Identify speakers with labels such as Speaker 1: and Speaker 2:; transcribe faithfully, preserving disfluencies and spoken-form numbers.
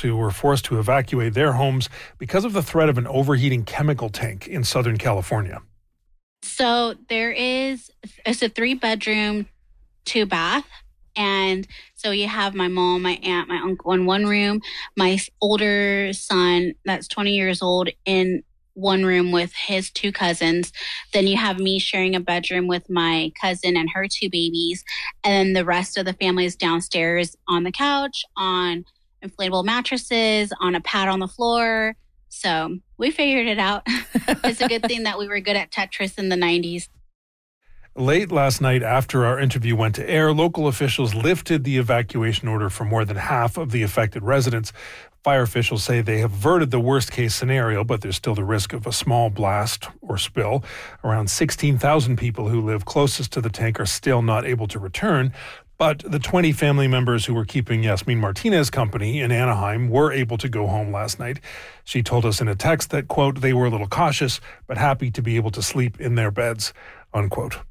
Speaker 1: who were forced to evacuate their homes because of the threat of an overheating chemical tank in Southern California.
Speaker 2: So there is, it's a three bedroom, two bath. And so you have my mom, my aunt, my uncle in one room, my older son that's twenty years old in one room with his two cousins. Then you have me sharing a bedroom with my cousin and her two babies. And then the rest of the family is downstairs on the couch, on inflatable mattresses, on a pad on the floor. So we figured it out. It's a good thing that we were good at Tetris in the nineties.
Speaker 1: Late last night, after our interview went to air, local officials lifted the evacuation order for more than half of the affected residents. Fire officials say they have averted the worst-case scenario, but there's still the risk of a small blast or spill. Around sixteen thousand people who live closest to the tank are still not able to return. But the twenty family members who were keeping Yasmin Martinez company in Anaheim were able to go home last night. She told us in a text that, quote, they were a little cautious, but happy to be able to sleep in their beds, unquote.